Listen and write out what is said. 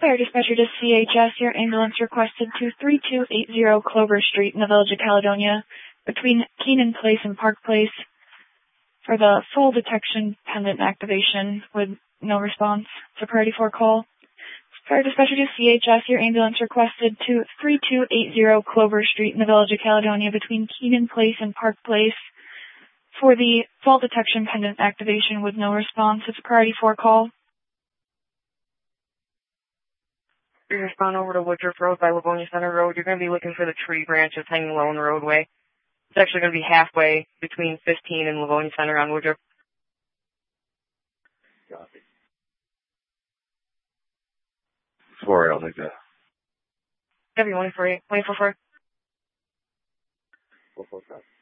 Fire dispatcher to CHS, your ambulance requested to 3280 Clover Street in the Village of Caledonia between Keenan Place and Park Place for the fall detection pendant activation with no response. It's a priority 4 call. Fire dispatcher to CHS, your ambulance requested to 3280 Clover Street in the Village of Caledonia between Keenan Place and Park Place for the fall detection pendant activation with no response. It's a priority 4 call. You respond over to Woodruff Road by Livonia Center Road. You're going to be looking for the tree branches hanging low on the roadway. It's actually going to be halfway between 15 and Livonia Center on Woodruff. Copy. Sorry, I'll take that. W148, 24. 445.